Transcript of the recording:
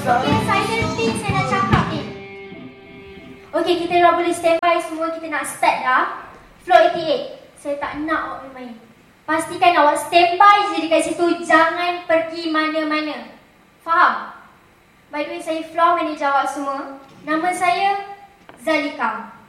Okay, saya think saya nak cakap ni. Okay, kita dah boleh standby semua. Kita nak start dah. Floor 88. Saya tak nak awak main. Pastikan awak standby je dekat situ. Jangan pergi mana-mana. Faham? By the way, saya floor manager awak semua. Nama saya Zalika.